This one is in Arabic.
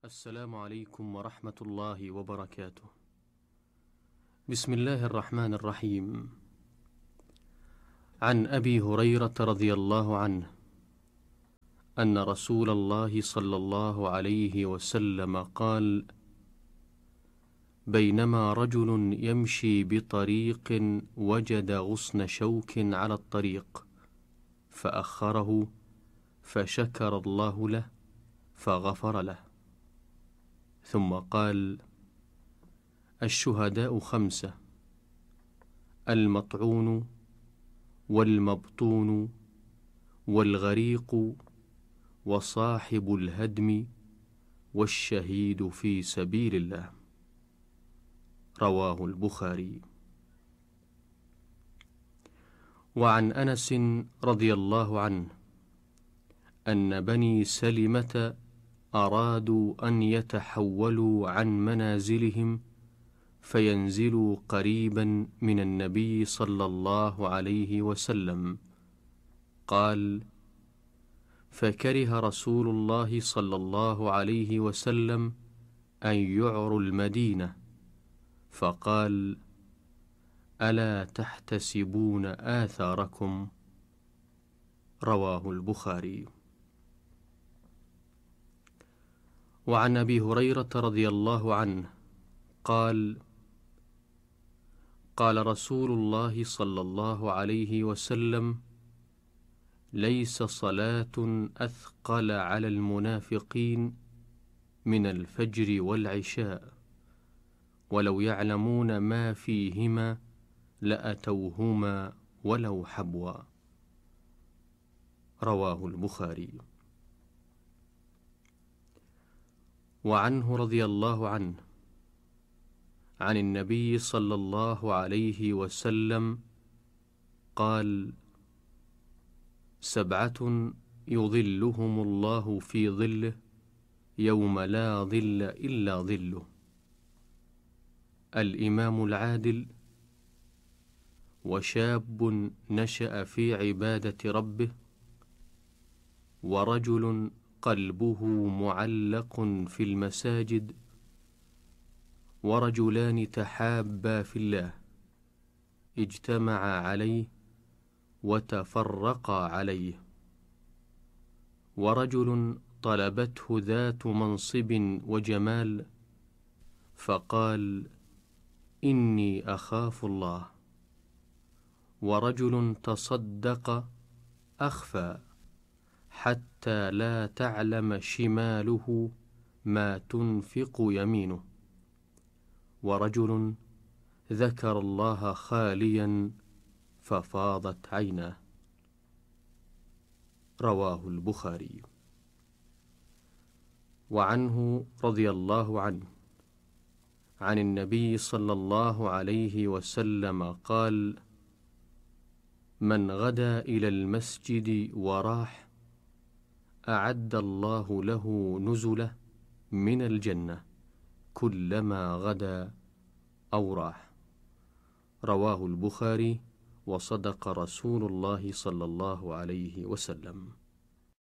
السلام عليكم ورحمة الله وبركاته. بسم الله الرحمن الرحيم. عن أبي هريرة رضي الله عنه أن رسول الله صلى الله عليه وسلم قال: بينما رجل يمشي بطريق وجد غصن شوك على الطريق فأخره فشكر الله له فغفر له، ثم قال: الشهداء 5: المطعون والمبطون والغريق وصاحب الهدم والشهيد في سبيل الله. رواه البخاري. وعن أنس رضي الله عنه أن بني سلمة أرادوا أن يتحولوا عن منازلهم فينزلوا قريبا من النبي صلى الله عليه وسلم. قال: فكره رسول الله صلى الله عليه وسلم أن يعروا المدينة، فقال: ألا تحتسبون آثاركم؟ رواه البخاري. وعن أبي هريرة رضي الله عنه قال: قال رسول الله صلى الله عليه وسلم: ليس صلاة أثقل على المنافقين من الفجر والعشاء، ولو يعلمون ما فيهما لأتوهما ولو حبوا. رواه البخاري. وعنه رضي الله عنه عن النبي صلى الله عليه وسلم قال: 7 يظلهم الله في ظله يوم لا ظل إلا ظله: الإمام العادل، وشاب نشأ في عبادة ربه، ورجل قلبه معلق في المساجد، ورجلان تحابا في الله اجتمعا عليه وتفرقا عليه، ورجل طلبته ذات منصب وجمال فقال: إني أخاف الله، ورجل تصدق أخفى حتى لا تعلم شماله ما تنفق يمينه، ورجل ذكر الله خاليا ففاضت عيناه. رواه البخاري. وعنه رضي الله عنه عن النبي صلى الله عليه وسلم قال: من غدا إلى المسجد وراح أعد الله له نزله من الجنة كلما غدا أو راح. رواه البخاري. وصدق رسول الله صلى الله عليه وسلم.